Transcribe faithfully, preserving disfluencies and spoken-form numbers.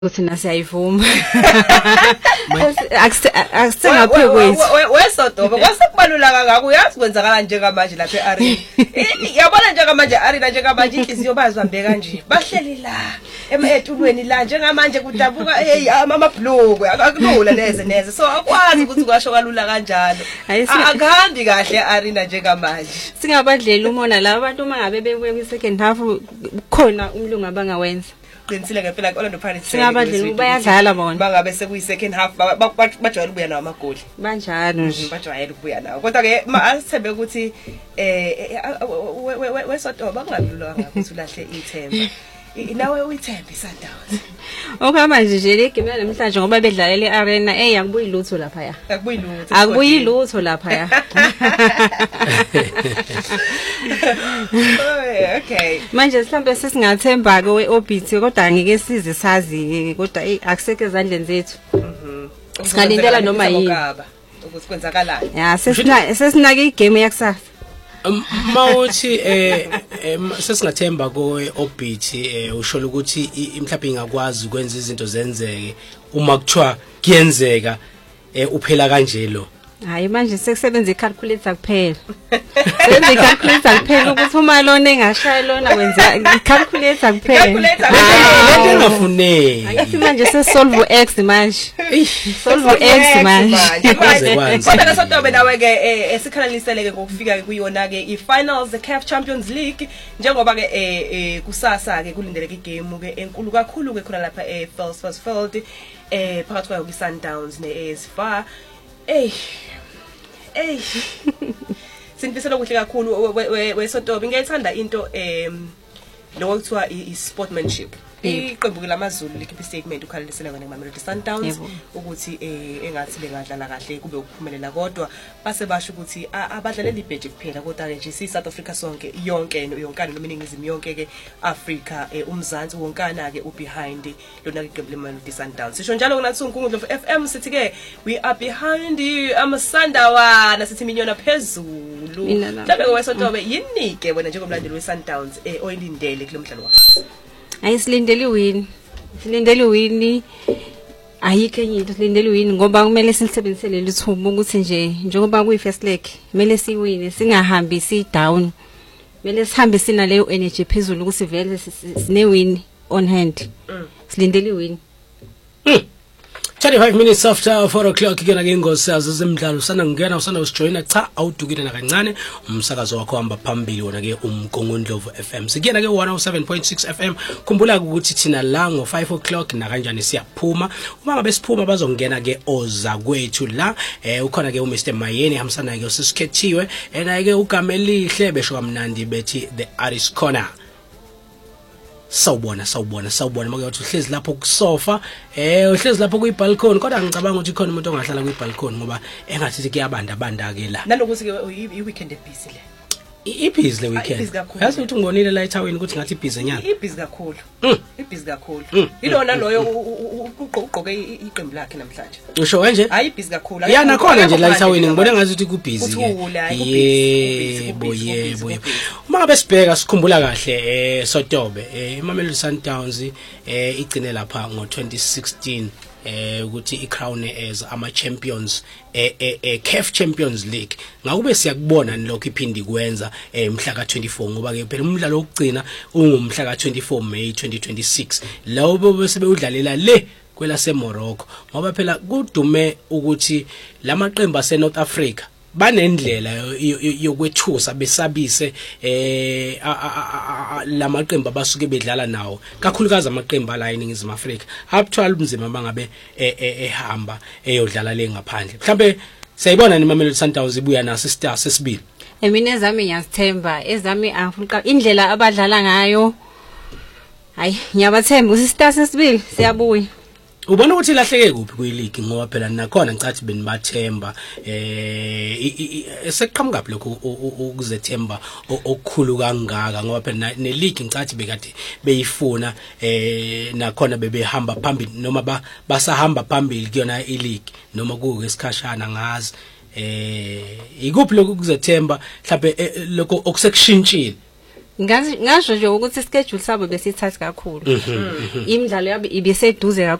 ukuthi nasiyayivuma akusengaphe kwethu wesodoba kwasekubalula kangaka uyazi kwenzakala njengamanje lapha eArena yabona njengamanje eArena njengamanje inhliziyo bazibambe kanje bahleli la emetulweni la njengamanje kudabuka hey amabhloko akulula neze neze so akwazi ukuthi kwasho kalula kanjalo akuhambi kahle eArena njengamanje singabadlela umona la abantu mangabe bebuye kwi second half khona umlungu abangawenza qinisile ngempela Orlando Pirates singabadlela bayadlala bona bangabe sekuyi second half bajwayele ukubuya nawo amagoli banjalo nje bajwayele ukubuya nawo kodwa ke asithembe ukuthi eh wesodoba kungalula ngakuthi ulahle ithemba nawe uyithembe Sundowns okay manje nje le game namhlanje ngoba bedlalela eArena eh akubuyi lutho lapha ya akubuyi lutho akubuyi lutho lapha ya okay manje mhlambe sesingathemba ke weOrbit kodwa ngeke size sazi kodwa akusekho ezandleni zethu mhm singalindela noma yini ukuthi kwenzakalani ya sesina sesinake igame yakusasa mawuthi eh sesingathemba koOrbit eh usho ukuthi mhlawumbe ingakwazi ukwenza izinto zenzeke uma kuthiwa kuyenzeka eh uphela kanjelo hayi manje sekusebenza icalculator kuphela senze icalculator kuphela ukuthi uma lona engashaya lona wenza icalculator kuphela calculator lento engafuneki akithi manje sesolve x manje solve x manje kodwa ke sodobe nawe ke esikhalaliseleke ngokufika kuyona ke ifinals the C A F Champions League njengoba ke eh kusasa ke kulindeleke igame ke enkulu kakhulu ke khona lapha eFelspasfield eh phakathi kwayo iSundowns neAS FAR eh eh sinifisela kuhle kakhulu wesodobe ngiyayithanda into em lo kuthiwa isportsmanship iqembu lamaZulu likhipha statement ukhalalisela ngene Mamelodi Sundowns ukuthi eh engathi bengadlala kahle kube ukuphumelela kodwa base basho ukuthi abadlalela ibheje kuphela kodwa nje si South Africa sonke yonke yonkana nominingizimi yonke ke Africa umzansi wonkana ke ubehind lona iqembu leMamelodi Sundowns sisho njalo kunathi uNkungudlo F M sithi ke we are behind you amasandawana sithi minyona phezulu mhlawumbe wesodobe yini ke wena njengomlandeli weSundowns eh oyilindele kulomdlalo wakho ayisilindele win silindele win ayikho enye into silindele win ngoba kumele silisebenzisele lithuba ukuthi nje njengoba kuyi first leg kumele siwine singahambi si down kumele sihambe sina leyo energy phezulu ukuthi vele sine win on hand silindele win thirty-five minutes after four o'clock kena ke ingosazo zemidlalo usana ngena usana usijoina cha awudukile na kancane umsakazo wakho hamba phambili wona ke umgongondlovu F M sikena ke one oh seven point six F M khumbula ukuthi thina la ngo five o'clock na kanjani siyaphuma uma ngabe siphuma bazongena ke oza kwethu la eh ukhona ke u Mister Mayeni hamsana ke usisikhethiwe ena ke ugama elihle besho kamnandi bethi the Aris Corner sawubona sawubona sawubona make uthi uhlezi lapho kusofa eh uhlezi lapho kuyibalcony kodwa ngicabanga ukuthi khona umuntu ongahlala kuyibalcony ngoba engathi kuyabanda banda ke la nalokuthi ke i-weekend ebusy le ibhizi le weekend yazi ukuthi ngonile la eThawini ukuthi ngathi ibhizi enyanga ibhizi kakhulu ibhizi kakhulu ilona loyo ugqoke iqembu lakhe namhlanje usho kanje hayi ibhizi kakhulu yana khona nje la eThawini ngibona ngathi ukuthi kubhizi ke yebo yebo uma ngabe sibheka sikhumbula kahle eh Sodobe eh iMamelodi Sundowns eh igcine lapha ngo twenty sixteen eh ukuthi iCrown as ama champions eh eh C A F Champions League ngakube siyakubona nilokho iphindi kwenza emhla ka twenty-four ngoba ke phela umdlalo wokugcina ungumhla ka twenty-four May twenty twenty-six lawo bese beudlalela le kwela seMorocco ngoba phela kudume ukuthi lamaqembu ase North Africa banendlela yokwethusa besabise eh lamaqembu abasuke bedlala nawo kakhulukazi amaqembu ala eNingizimu Afrika abuthwala umzima bangabe ehamba eyodlala le ngaphandle mhlambe siyayibona ni Mamelodi Sundowns ibuya naso star sesibili emine ezami ngiyazithemba ezami afuna indlela abadlala ngayo hayi ngiyabathemba ukuthi star sesibili siyabuya ubona ukuthi lahleke kuphi kwileague ngoba phela nakhona ngicathi benibathemba eh eseqhamuka lokho ukuzethemba okukhulu kangaka ngoba phela neleague ngicathi bekade beyifuna eh nakhona bebehamba phambili noma basahamba phambili kuyona ileague noma kuke isikhashana ngazi eh ikuphi lokho ukuzethemba mhlawumbe lokho okusekushintshile ngazi ngasho nje ukuthi schedule sabo besithatha kakhulu imidlalo yabo ibiseduze